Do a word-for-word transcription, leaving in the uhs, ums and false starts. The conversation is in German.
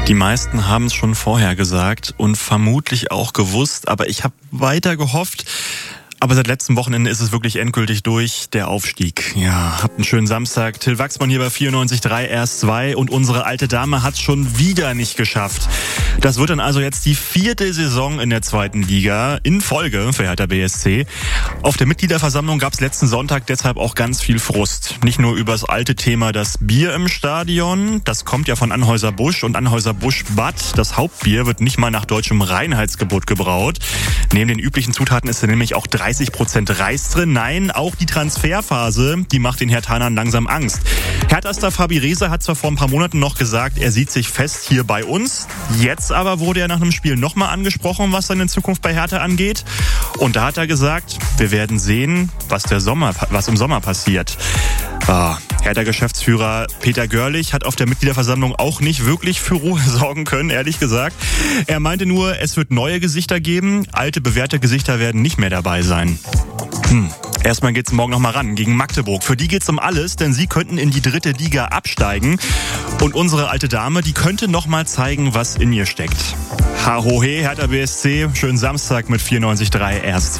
Die meisten haben es schon vorher gesagt und vermutlich auch gewusst, aber ich habe weiter gehofft. Aber seit letztem Wochenende ist es wirklich endgültig durch, der Aufstieg. Ja, habt einen schönen Samstag. Till Wachsmann hier bei vierundneunzig Komma drei R S zwei und unsere alte Dame hat es schon wieder nicht geschafft. Das wird dann also jetzt die vierte Saison in der zweiten Liga in Folge für Hertha B S C. Auf der Mitgliederversammlung gab es letzten Sonntag deshalb auch ganz viel Frust. Nicht nur über das alte Thema das Bier im Stadion, das kommt ja von Anheuser-Busch und Anheuser-Busch-Bad. Das Hauptbier wird nicht mal nach deutschem Reinheitsgebot gebraut. Neben den üblichen Zutaten ist da nämlich auch dreißig Prozent Reis drin. Nein, auch die Transferphase, die macht den Herthanern langsam Angst. Hertha-Star Fabi Rehse hat zwar vor ein paar Monaten noch gesagt, er sieht sich fest hier bei uns. Jetzt aber wurde er nach einem Spiel nochmal angesprochen, was seine Zukunft bei Hertha angeht. Und da hat er gesagt, wir werden sehen, was, der Sommer, was im Sommer passiert. Ah, Hertha-Geschäftsführer Peter Görlich hat auf der Mitgliederversammlung auch nicht wirklich für Ruhe sorgen können, ehrlich gesagt. Er meinte nur, es wird neue Gesichter geben, alte bewährte Gesichter werden nicht mehr dabei sein. Hm. Erstmal geht's morgen noch mal ran gegen Magdeburg. Für die geht's um alles, denn sie könnten in die dritte Liga absteigen. Und unsere alte Dame, die könnte noch mal zeigen, was in ihr steckt. Ha ho he, Hertha B S C, schönen Samstag mit vierundneunzig Komma drei R S zwei.